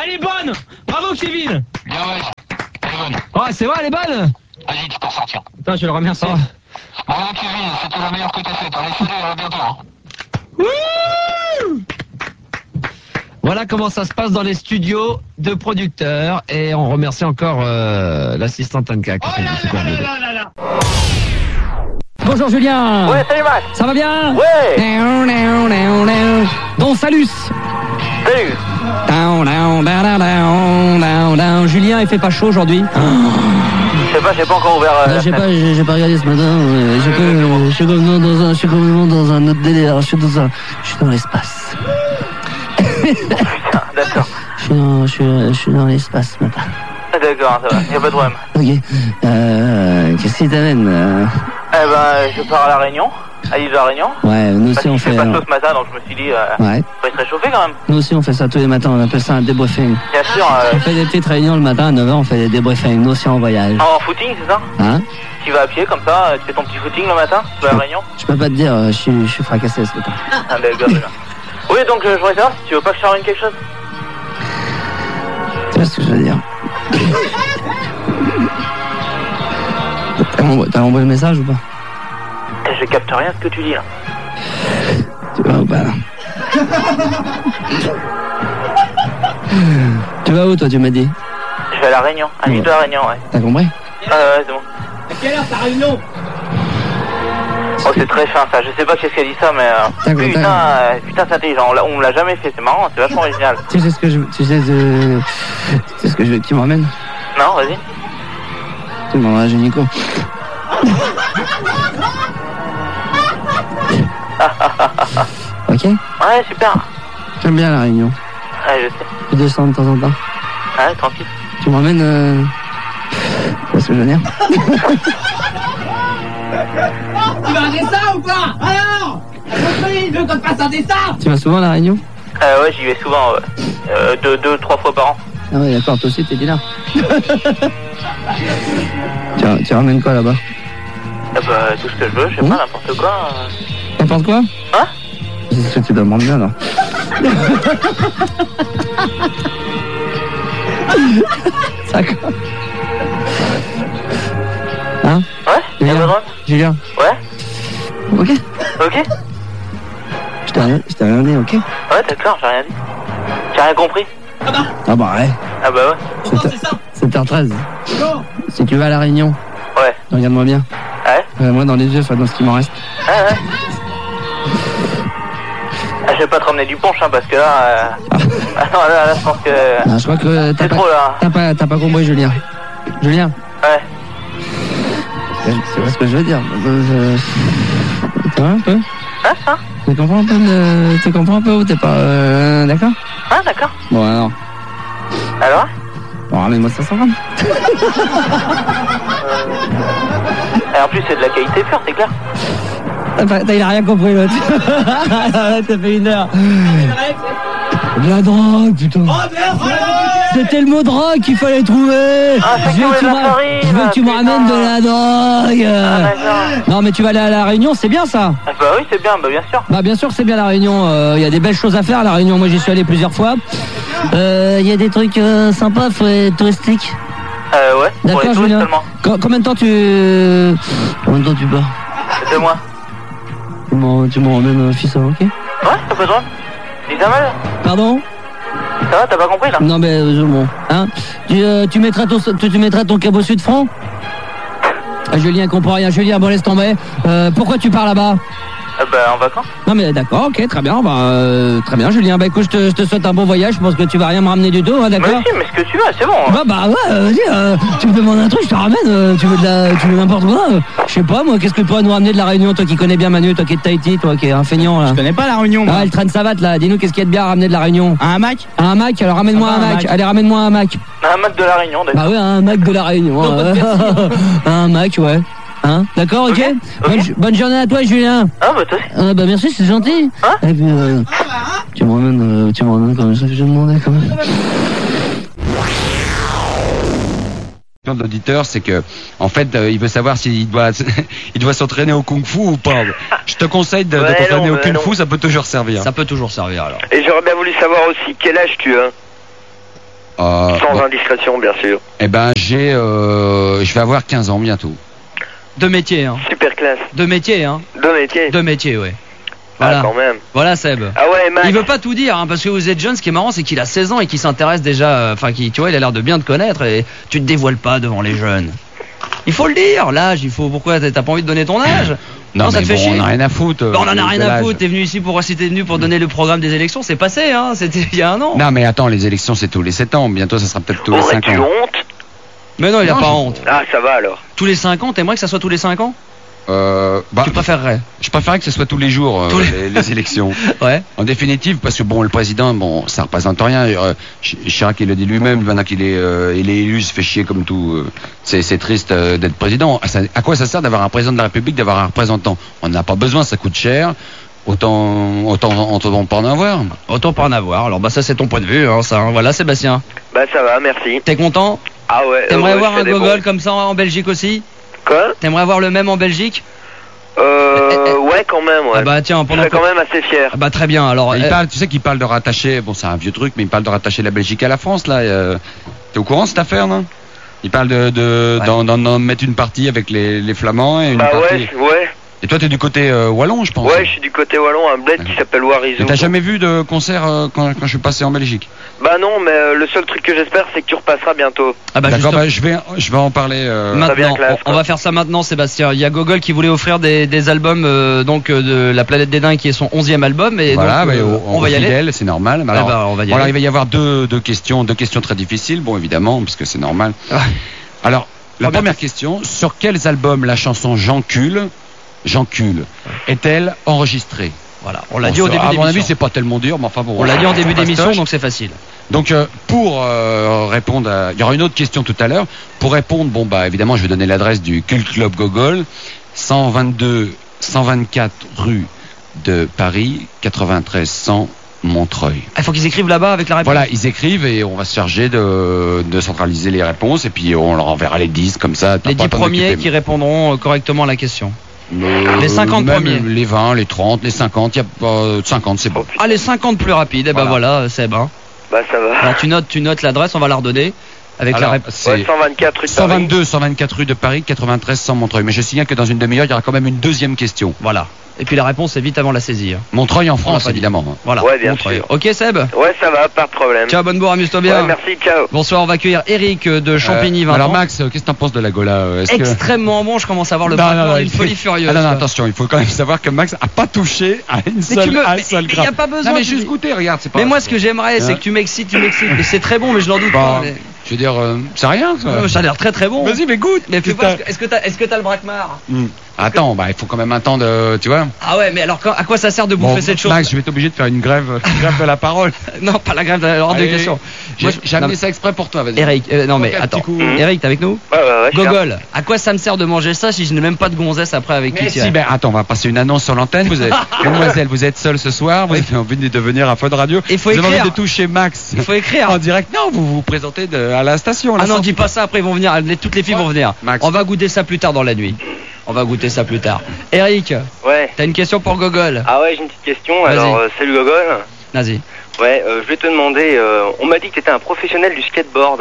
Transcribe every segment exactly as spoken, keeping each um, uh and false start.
Elle est bonne. Bravo Kevin. Bien ouais, elle est bonne. Oh, c'est vrai, elle est bonne. Vas-y, tu peux sortir. Putain, je vais le remercier. Oh. Bravo Kevin, c'était la meilleure que t'as faite. Allez, salut, à bientôt. Hein. Wouh. Voilà comment ça se passe dans les studios de producteurs. Et on remercie encore euh, l'assistante Anka. Oh là là là là là là. Bonjour Julien. Ouais, salut Max. Ça va bien? Ouais. Don Salus. Salut. Down, down, down, down, down, down. Julien, il fait pas chaud aujourd'hui. Je sais pas, j'ai pas encore ouvert. Euh, Ah, j'ai pas, j'ai, j'ai pas regardé ce matin. Euh, je, peux, je suis complètement dans un, je suis complètement dans un autre délire. Je suis dans un, je suis dans l'espace. Putain, d'accord. Je suis dans, je suis, je suis dans l'espace ce matin. Ah, d'accord, ça va, y a pas de problème. Ok. Euh, qu'est-ce qui t'amène euh... Eh ben, je pars à la Réunion, à l'île de la Réunion. Ouais, nous Parce aussi on qu'il fait. fait pas euh, chaud ce matin, donc je me suis dit, euh, Ouais. faut se réchauffer quand même. Nous aussi on fait ça tous les matins. On appelle ça un débriefing. Bien sûr, euh, On fait des petites réunions le matin à neuf heures. On fait des débriefings. Nous aussi en voyage. en footing, c'est ça? Hein? Tu vas à pied comme ça, euh, tu fais ton petit footing le matin, tu vas à la Réunion. Je peux pas te dire. euh, Je suis, je suis fracassé ce matin. Ah, d'accord, d'accord. Oui, donc euh, je voudrais savoir si tu veux pas que je te ramène quelque chose. Tu vois ce que je veux dire? T'as envoyé, t'as envoyé le message ou pas? Eh, Je capte rien ce que tu dis là. Tu vas ou pas là? Tu vas où toi, tu m'as dit? Je vais à la Réunion, à l'île de la Réunion, ouais. T'as compris? Ah ouais, c'est bon. À quelle heure ta réunion? Oh, c'est très fin ça, je sais pas qu'est-ce qu'elle dit ça, mais euh, D'accord, putain, d'accord. euh, putain, c'est intelligent, on, l'a- on me l'a jamais fait, c'est marrant, c'est vachement original. Tu sais ce que je veux, tu sais, euh, tu sais ce que je veux que tu m'emmènes? Non, vas-y. Tu m'emmènes à Génico. Ok? Ouais, super. J'aime bien la Réunion. Ouais, je sais. Je descends de temps en temps. Ouais, tranquille. Tu m'emmènes, euh... tu vois ce que je veux dire? Tu veux un dessin ou pas? Alors compris, je veux qu'on te fasse un dessin. Tu vas souvent à la Réunion? Euh, ouais, j'y vais souvent, ouais. Euh, deux, deux, trois fois par an. Ah ouais, d'accord, toi aussi t'es là. tu, ra- tu ramènes quoi là-bas? Ah bah, tout ce que je veux, je sais Mmh. pas, n'importe quoi. euh. N'importe quoi? Hein? C'est ce que tu demandes bien là. D'accord. Hein? Ouais? Y'a Julien? pas de problème? Julien? Ouais? Ok. Ok? Je t'ai rien, je t'ai rien dit, ok? Ouais, d'accord, j'ai rien dit. J'ai rien compris. Ah bah, Ah bah ouais. Ah bah ouais. pourtant c'est ça. sept heures treize. Non. Si tu vas à la Réunion, Ouais. regarde-moi bien. Ouais? Regarde-moi dans les yeux, enfin dans ce qui m'en reste. Ouais, ouais. Ah, je vais pas te ramener du punch, hein, parce que là, euh... ah non, là, là, je pense que... Ah, je crois que t'as C'est pas, trop, là. t'as pas, t'as pas compris, Julien. Julien, Ouais. c'est pas ce que je veux dire. Je... Tu vois un peu? Hein, ça? Tu comprends un peu, de... tu comprends un peu ou t'es pas euh, d'accord? Ah, d'accord. Bon alors, Alors? bon ramène-moi cinq cents grammes. Et en plus, c'est de la qualité pure, c'est clair. T'as pas- t'as- il a rien compris l'autre. T'as fait une heure. De la drogue, putain. Oh merde, oh là là. C'était le mot drogue qu'il fallait trouver. Ah, c'est je veux que que tu la me- farine, je veux que tu me putain. ramènes de la drogue. Ah, d'accord. Non mais tu vas aller à la Réunion, c'est bien ça. Ah, bah oui, c'est bien, bah bien sûr. Bah bien sûr c'est bien la Réunion, il y a des belles choses à faire à la Réunion, moi j'y suis allé plusieurs fois. Il euh, y a des trucs euh, sympas, faut être touristique. Euh, ouais, pour les D'accord touristes Julien. seulement. Co- Combien de temps tu... Combien de temps tu pars? Deux mois. Tu m'en tu m'en ramènes un fils, ok? Ouais, t'as pas besoin. Dis ça mal. Pardon? Ça va, t'as pas compris là? Non mais euh, bon, hein? Tu, euh, tu mettras ton tu, tu mettras ton cabot sud front? Ah, Julien comprend rien. Julien, bon laisse tomber. Euh, pourquoi tu pars là-bas? Euh, bah en vacances. Non mais d'accord, ok, très bien, bah euh, très bien Julien. Bah écoute, je te, je te souhaite un bon voyage. Je pense que tu vas rien me ramener du tout, hein, Mais d'accord? si, mais ce que tu veux, c'est bon. Bah bah ouais, euh, vas-y, euh, tu me demandes un truc, je te ramène. euh, tu veux de la, tu veux n'importe quoi? euh, Je sais pas moi, qu'est-ce que tu pourrais nous ramener de la Réunion, toi qui connais bien Manu, toi qui es de Tahiti, toi qui es un feignant là. Je connais pas la Réunion, moi. Ah, le train de savate là. Dis-nous qu'est-ce qu'il y a de bien à ramener de la Réunion? Un hamac? Un hamac, alors ramène-moi Ah, un bah, un hamac. hamac. Allez, ramène-moi un hamac. Un mat de la Réunion, d'accord. Bah ouais, un hamac de la Réunion. Non, hein. Un hamac, ouais. Hein? D'accord, ok, Ok, ok. Bonne, bonne journée à toi, Julien. Ah bah toi aussi. Ah, bah merci, c'est gentil. Hein? Et puis, euh, tu me ramènes, euh, tu me ramènes comme ça que j'ai demandé, quand même. D'auditeur, c'est que en fait euh, il veut savoir s'il doit il doit s'entraîner au kung-fu ou pas. Je te conseille de, de Ouais, t'entraîner non, au mais kung-fu, non. ça peut toujours servir. Ça peut toujours servir alors. Et j'aurais bien voulu savoir aussi quel âge tu as. Euh, Sans bon, indiscrétion, bien sûr. eh ben, j'ai, euh, je vais avoir quinze ans bientôt. Deux métiers, hein. Super classe. Deux métiers, hein. Deux métiers. Deux métiers, ouais. Ah, Voilà. quand même. Voilà, Seb. Ah ouais, Max. Il veut pas tout dire, hein, parce que vous êtes jeune. Ce qui est marrant, c'est qu'il a seize ans et qu'il s'intéresse déjà. Enfin, qui, tu vois, il a l'air de bien te connaître et tu te dévoiles pas devant les jeunes. Il faut le dire, l'âge. Il faut. Pourquoi t'as pas envie de donner ton âge? Non, ça mais te fait bon, chier. on n'a rien à foutre. Bah, on en euh, a rien de à l'âge. foutre. T'es venu ici pour si t'es venu pour donner le programme des élections. C'est passé, hein. C'était il y a un an. Non, mais attends, les élections, c'est tous les sept ans. Bientôt, ça sera peut-être tous les cinq Aurais-tu ans. honte? Mais non, il a Non, pas je- honte. Ah, ça va alors. Tous les cinq ans, t'aimerais que ça soit tous les cinq ans? Euh, bah, Tu préférerais? je préférerais que ce soit tous les jours, euh, Tous les- les... les élections. Ouais. En définitive, parce que bon, le président, bon, ça représente rien. Euh, Ch- Chirac, il le dit lui-même, maintenant qu'il est, euh, il est élu, il se fait chier comme tout. euh, c'est, c'est triste euh, d'être président. À, ça- à quoi ça sert d'avoir un président de la République, d'avoir un représentant? On n'en a pas besoin, ça coûte cher. Autant, autant, autant pas en avoir. Autant pas en avoir. Alors bah ça c'est ton point de vue, hein, ça. Hein. Voilà, Sébastien. Bah, ça va, merci. T'es content? Ah ouais. T'aimerais euh, avoir je fais un des gogol bons- comme ça en Belgique aussi? Quoi? T'aimerais avoir le même en Belgique? Euh, ouais, quand même, ouais. Ah bah tiens, Je pendant serais que... quand même assez fier. Ah bah très bien. Alors, Il euh, parle, tu sais qu'il parle de rattacher, bon, c'est un vieux truc, mais il parle de rattacher la Belgique à la France, là. euh, T'es au courant de cette affaire, non? Il parle de, de Ouais. d'en, d'en- d'en mettre une partie avec les, les Flamands et une Bah partie. ouais, ouais. Et toi, t'es du côté euh, wallon, je pense. Ouais, je suis du côté wallon, un bled qui s'appelle Warizou. Et t'as jamais vu de concert euh, quand, quand je suis passé en Belgique? Bah non, mais euh, le seul truc que j'espère, c'est que tu repasseras bientôt. ah bah, D'accord, justement, bah, je vais, je vais en parler. euh, maintenant, bien classe, on, on quoi. va faire ça maintenant, Sébastien. Il y a Gogol qui voulait offrir des, des albums euh, donc euh, de La Planète des Dingues, qui est son onzième album. Et voilà, donc, bah, euh, on, on va y aller. fidèle, c'est normal. Mais Ah alors, bah, on va y voilà, aller. il va y avoir deux, deux questions, deux questions très difficiles, bon évidemment, puisque c'est normal. Ah. Alors, la Première première question, sur quels albums la chanson J'encule, J'encule, est-elle enregistrée? Voilà, on l'a Bon, dit au ça, début À mon avis, d'émission. c'est pas tellement dur, mais enfin bon. On l'a dit en début c'est d'émission, fastoche. donc c'est facile. Donc euh, pour euh, répondre à... Il y aura une autre question tout à l'heure. Pour répondre, bon bah évidemment je vais donner l'adresse du Cult Club Gogol, cent vingt-deux cent vingt-quatre rue de Paris, quatre-vingt-treize cent Montreuil. Ah, il faut qu'ils écrivent là-bas avec la réponse. Voilà, ils écrivent et on va se charger de, de centraliser les réponses et puis on leur enverra les dix comme ça. t'as Les pas dix à t'en premiers occuper. qui répondront euh, correctement à la question. Euh, les cinquante même premiers. Les vingt, les trente, les cinquante, il y a pas cinquante, c'est bon. Ah, les cinquante plus rapides, eh ben Voilà. voilà, Seb. Hein. Bah ça va. Alors tu notes, tu notes l'adresse, on va la redonner avec Alors, la réponse. c'est Ouais, cent vingt-quatre rue de cent Paris. vingt-deux cent vingt-quatre rue de Paris, quatre-vingt-treize cent Montreuil. Mais je signale que dans une demi-heure, il y aura quand même une deuxième question. Voilà. Et puis la réponse est vite avant la saisir. Montreuil en On France, l'a pas dit. évidemment. Voilà. Ouais, bien Montreuil. sûr. Ok, Seb. Ouais, ça va, pas de problème. Ciao, bonne bourre, amuse-toi bien. Ouais, merci, ciao. Bonsoir, on va accueillir Eric de Champigny, Euh, vingt alors ans. Max, euh, qu'est-ce que t'en penses de la Gola euh, est-ce que- Extrêmement bon, je commence à voir le Non, non, braquement non, d'une il folie fait- furieuse. Ah non, non, quoi. attention, il faut quand même savoir que Max a pas touché à une Mais seule, tu me- à un mais- seul mais y gramme. a pas besoin, Non, mais tu juste dis- goûter, regarde, c'est pas. Mais moi, ce que j'aimerais, c'est Hein que tu m'excites, tu m'excites. Mais c'est très bon, mais je n'en doute Bon, pas. mais- je veux dire, euh, c'est rien. Ça, Ouais, Ça a l'air très très bon. Vas-y, mais goûte. Mais fais Qu'est-ce voir, que est-ce que t'as, est-ce que t'as le braquemar? t'as- Hmm. Attends, bah il faut quand même un temps de, tu vois. Ah ouais, mais alors quand- à quoi ça sert de bouffer Bon, cette chose? Max, je vais être obligé de faire une grève, une grève de la parole. Non, pas la grève de hors de Allez, question. J'ai Moi, je- j'ai non, amené ça exprès pour toi, vas-y. Eric, euh, non mais Ok, attends. petit coup. Eric, t'es avec nous? Ouais, ouais, ouais. je suis là. Gogol, à quoi ça me sert de manger ça si je n'ai même pas de gonzesse après avec qui Mais tu si, ben attends, on va passer une annonce sur l'antenne. Vous êtes, mademoiselle, vous êtes seule ce soir, vous avez envie de venir à Fun Radio. Il faut vous avez écrire. envie de toucher Max. Il faut écrire. En direct, non, vous vous présentez de- à la station. à la Ah non, sortie. dis pas ça, après ils vont venir, les- toutes les filles vont venir. Max. On va goûter ça plus tard dans la nuit. On va goûter ça plus tard. Eric, Ouais. t'as une question pour Gogol? Ah ouais, j'ai une petite question. Vas-y. Alors, euh, salut Gogol. Vas-y. Ouais, euh, je vais te demander, euh, on m'a dit que t'étais un professionnel du skateboard.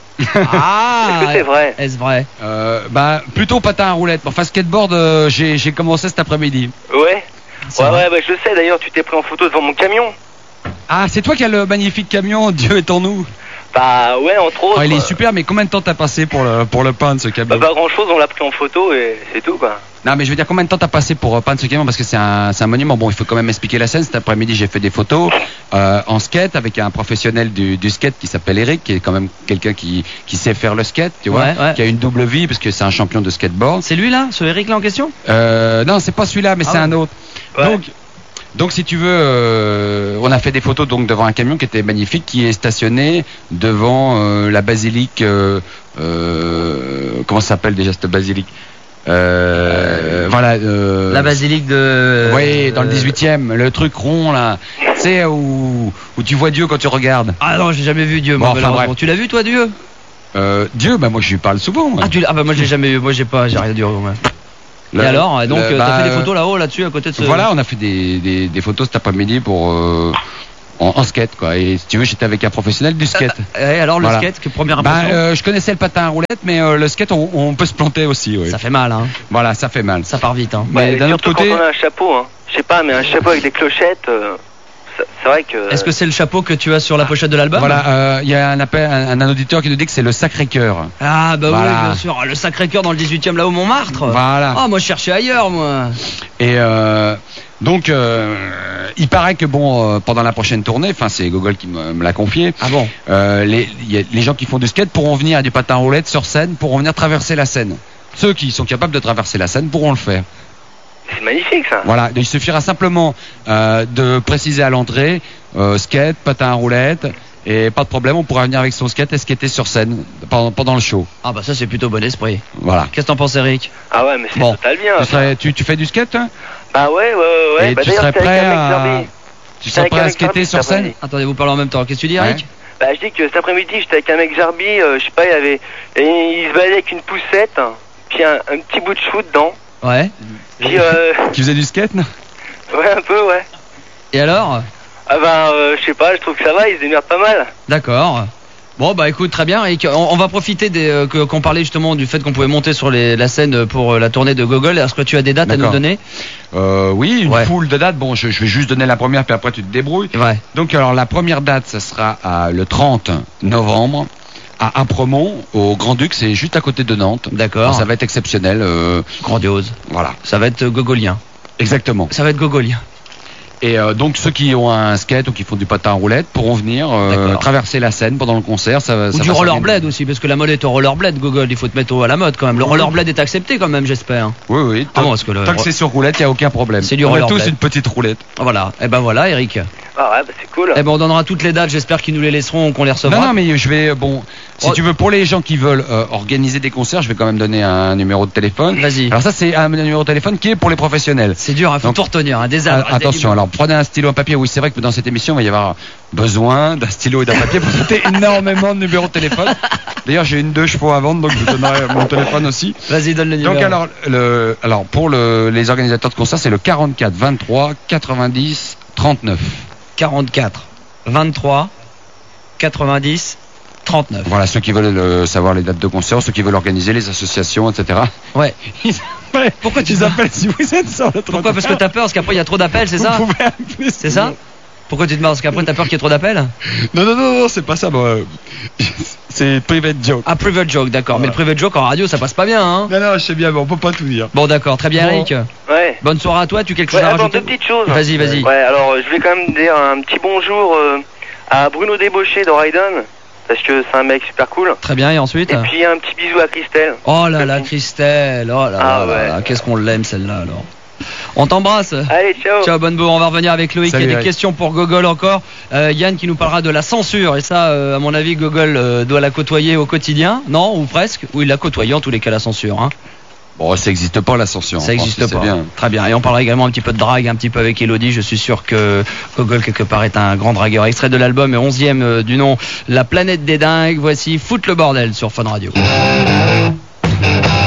Ah Est-ce que c'est vrai? Est-ce vrai? Euh, bah plutôt patin à roulette. Enfin skateboard, euh, j'ai j'ai commencé cet après-midi. Ouais. C'est Ouais, vrai. ouais, bah je le sais d'ailleurs, tu t'es pris en photo devant mon camion. Ah, c'est toi qui as le magnifique camion. Dieu est en nous. Bah ouais, entre autres. Oh, il est euh, super, mais combien de temps t'as passé pour le pour le peindre ce camion? Bah pas grand chose, on l'a pris en photo et c'est tout quoi. Non, mais je veux dire, combien de temps t'as passé pour euh, peindre ce camion? Parce que c'est un, c'est un monument. Bon, il faut quand même expliquer la scène. Cet après-midi, j'ai fait des photos euh, en skate avec un professionnel du, du skate qui s'appelle Eric, qui est quand même quelqu'un qui, qui sait faire le skate, tu vois, Ouais, ouais. qui a une double vie parce que c'est un champion de skateboard. C'est lui là, ce Eric là en question? Euh, non, c'est pas celui-là, mais Ah c'est ouais. un autre. Ouais. Donc, donc, si tu veux, euh, on a fait des photos donc devant un camion qui était magnifique, qui est stationné devant euh, la basilique. Euh, euh, comment ça s'appelle déjà cette basilique? Euh, voilà. Euh, La basilique de. Oui, dans le euh, dix-huitième, le truc rond là, tu sais où, où tu vois Dieu quand tu regardes. Ah non, j'ai jamais vu Dieu. Bon, moi, enfin, malheureusement. bref. Tu l'as vu toi Dieu? Euh, Dieu, bah moi je lui parle souvent. moi. Ah, tu l'as- ah bah moi je l'ai jamais vu. Moi j'ai pas, j'ai rien dit. moi. Le- Et alors, donc le- euh, t'as bah, fait des photos là-haut, là-dessus, à côté de ce. Voilà, on a fait des, des, des photos cet après-midi pour euh, en, en skate, quoi. Et si tu veux, j'étais avec un professionnel du skate. Euh, et alors le Voilà. skate, que première Bah, impression euh, je connaissais le patin à roulettes, mais euh, le skate, on, on peut se planter aussi. Oui. Ça fait mal, hein. Voilà, ça fait mal. Ça part vite, hein. Mais Ouais, d'un autre surtout côté, quand on a un chapeau, hein. Je sais pas, mais un chapeau avec des clochettes, euh, c'est- c'est vrai que. Est-ce que c'est le chapeau que tu as sur la pochette de l'album? voilà, il y a un appel, un, un auditeur qui nous dit que c'est le Sacré-Cœur. Ah bah Voilà. oui, bien sûr. Le Sacré-Cœur dans le dix-huitième là au Montmartre. Voilà. Ah, moi je cherchais ailleurs, moi. Et euh, donc, euh, il paraît que bon, euh, pendant la prochaine tournée, enfin c'est Gogol qui me, me l'a confié. Ah bon? euh, les, y a- les gens qui font du skate pourront venir à du patin à roulettes sur scène, pourront venir traverser la Seine. Ceux qui sont capables de traverser la Seine pourront le faire. C'est magnifique ça. Voilà, il suffira simplement euh, de préciser à l'entrée euh, skate, patin à roulettes, et pas de problème, on pourra venir avec son skate et skater sur scène pendant, pendant le show. Ah bah ça c'est plutôt bon esprit. Voilà. Qu'est-ce que t'en penses, Eric? Ah ouais, mais c'est Bon. total bien. Tu, ça. serais- tu, tu fais du skate, hein Bah ouais, ouais, ouais. ouais. Et Bah, tu d'ailleurs, serais c'était avec prêt un mec à, Zarbi. tu J'étais serais avec prêt un à mec skater Zarbi sur cet scène après-midi. Attendez, vous parlez en même temps. Qu'est-ce que tu dis, Eric? Ouais. Bah je dis que cet après-midi j'étais avec un mec Zarbi, euh, je sais pas, il avait, et il se baladait avec une poussette, puis un, un petit bout de chou dedans, Ouais. puis euh, Qui faisait du skate, non ouais un peu ouais. Et alors? Ah bah euh, je sais pas, je trouve que ça va, il se démerde pas mal. D'accord. Bon bah écoute, très bien. Eric, on, on va profiter des, euh, que- qu'on parlait justement du fait qu'on pouvait monter sur les, la scène pour euh, la tournée de Gogol. Est-ce que tu as des dates à nous D'accord. donner? euh, Oui, une Ouais. foule de dates. Bon, je, je vais juste donner la première, puis après tu te débrouilles. Ouais. Donc alors la première date, ça sera à, le trente novembre à Apremont, au Grand-Duc, c'est juste à côté de Nantes. D'accord. Alors, ça va être exceptionnel. euh, Grandiose. voilà, Ça va être euh, gogolien. exactement. Ça va être gogolien. Et euh, donc ceux qui ont un skate ou qui font du patin à roulettes pourront venir euh, D'accord. traverser la Seine pendant le concert. Ça, va- Ou ça du va rollerblade aussi, parce que la mode est au rollerblade, Gogol. Il faut te mettre au- à la mode quand même. Le rollerblade est accepté quand même, j'espère. Oui, oui. Ah bon, parce que le- Tant que c'est sur roulette, il n'y a aucun problème. C'est du On a rollerblade. tous une petite roulette. Voilà. Et ben voilà, Eric. Ah ouais, bah c'est cool. Eh ben on donnera toutes les dates. J'espère qu'ils nous les laisseront, qu'on les recevra. Non, non, mais je vais, bon, si Oh. tu veux, pour les gens qui veulent euh, organiser des concerts, je vais quand même donner un numéro de téléphone. Vas-y. Alors ça, c'est un numéro de téléphone qui est pour les professionnels. C'est dur, il faut Donc, tout retenir. Hein, des Ah, adresses, des attention, numéros. alors prenez un stylo, un papier. Oui, c'est vrai que dans cette émission, il va y avoir besoin d'un stylo et d'un papier pour noter énormément de numéros de téléphone. D'ailleurs, j'ai une deux chevaux à vendre, donc je vous donnerai mon téléphone aussi. Vas-y, donne le numéro. Donc alors, le, alors pour le, les organisateurs de concerts, c'est le quarante-quatre vingt-trois quatre-vingt-dix trente-neuf. quarante-quatre, vingt-trois, quatre-vingt-dix, trente-neuf. Voilà, ceux qui veulent euh, savoir les dates de concert, ceux qui veulent organiser les associations, et cetera. Ouais. Ils appellent, Pourquoi tu ils te- appellent si vous êtes sur le Pourquoi? Parce que t'as peur, parce qu'après il y a trop d'appels, c'est ça? Vous pouvez appeler C'est ça? Pourquoi tu te marres? Parce qu'après t'as peur qu'il y ait trop d'appels? Non, non, non, non, c'est pas ça. Bon, euh, c'est private joke. Ah, private joke, d'accord. Mais Voilà. le private joke en radio, ça passe pas bien, hein? Non, non, je sais bien, mais on peut pas tout dire. Bon, d'accord, très bien, Bon. Eric. Ouais. Bonne soirée à toi, tu as quelque Ouais, chose à attends, rajouter? deux petites choses. Vas-y, vas-y. Ouais, alors euh, je vais quand même dire un petit bonjour euh, à Bruno Débauché de Raiden, parce que c'est un mec super cool. Très bien, et ensuite? Et puis un petit bisou à Christelle. Oh là là, Christelle, oh là Ah là, ouais. là, qu'est-ce qu'on l'aime celle-là alors. On t'embrasse. Allez, ciao. Ciao Bonne Beau, on va revenir avec Loïc. Salut, Il y a des Eric. questions pour Gogol encore. Euh, Yann qui nous parlera de la censure. Et ça, euh, à mon avis, Gogol euh, doit la côtoyer au quotidien. Non, ou presque. Ou il la côtoie en tous les cas, la censure. Hein. Bon, ça n'existe pas l'ascension. Ça n'existe c'est pas. bien. Très bien. Et on parlera également un petit peu de drague, un petit peu avec Elodie. Je suis sûr que Gogol, quelque part, est un grand dragueur. Extrait de l'album onzième euh, du nom La planète des dingues. Voici Foot le bordel sur Fun Radio.